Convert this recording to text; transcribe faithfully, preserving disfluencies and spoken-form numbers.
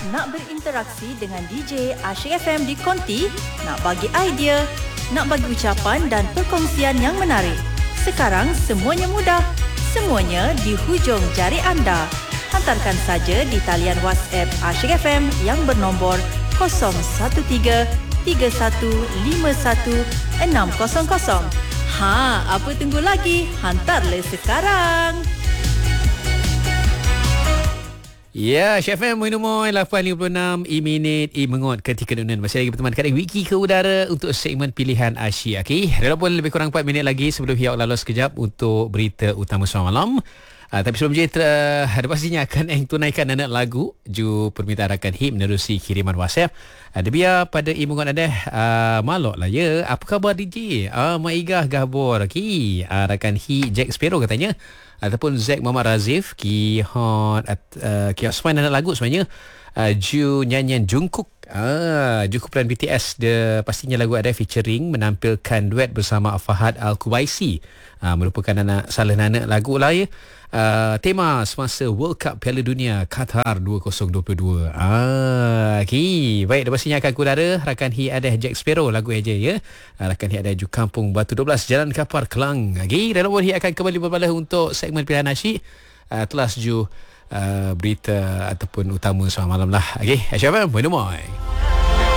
Nak berinteraksi dengan D J Asyik F M di Konti? Nak bagi idea? Nak bagi ucapan dan perkongsian yang menarik? Sekarang semuanya mudah. Semuanya di hujung jari anda. Hantarkan saja di talian WhatsApp Asyik F M yang bernombor kosong satu tiga tiga satu lima satu enam kosong kosong. Ha, apa tunggu lagi? Hantarlah sekarang. Ya, Chef M Minumoi lapan lima puluh enam I minit I mengot ketika dunia. Masih lagi berteman dekat Wiki ke udara untuk segmen pilihan Asia. Okay, walaupun lebih kurang empat minit lagi sebelum hiaw lalu sekejap untuk berita utama semalam malam. Uh, tapi sebelum je uh, ada pastinya akan yang tunaikan anak lagu ju permintaan rakan hit menerusi kiriman WhatsApp. Ada uh, biar pada ibu ngan ada uh, malok lah ya. Apa khabar D J? Ah uh, Maigah gabor ki. Uh, rakan hit Jack Sparrow katanya ataupun Zack Muhammad Razif ki hot uh, ki osman anak lagu sebenarnya uh, ju nyanyian Jungkook. Ah, Jungkook B T S dia pastinya lagu ada featuring menampilkan duet bersama Fahad Al-Kubaisi. Ah, merupakan anak salah anak lagu lah ya. Uh, tema semasa World Cup Piala Dunia Qatar dua ribu dua puluh dua. Ah, okay. Baik, dah pastinya akan kudara rakan hi ada Jack Sparrow lagu aja ya. Uh, rakan hi ada ju Kampung Batu dua belas Jalan Kapar Kelang. Okay, dalam hi akan kembali berbalah untuk segmen pilihan asyik. Uh, telah seju uh, berita ataupun utama semalam malam lah. Okay, Asyafam, buat